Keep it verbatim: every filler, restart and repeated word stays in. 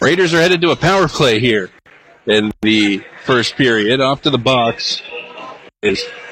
Raiders are headed to a power play here in the first period. Off to the box is